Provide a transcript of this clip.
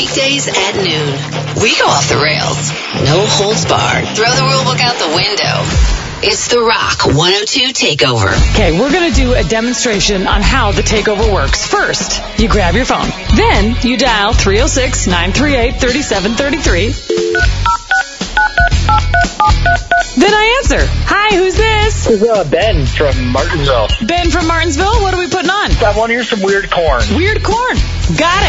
Weekdays at noon. We go off the rails. No holds barred. Throw the rule book out the window. It's the Rock 102 Takeover. Okay, we're going to do a demonstration on how the takeover works. First, you grab your phone. Then, you dial 306-938-3733. Then I answer. Hi, who's this? This is Ben from Martinsville. Ben from Martinsville? What are we putting on? I want to hear some weird corn. Weird corn. Got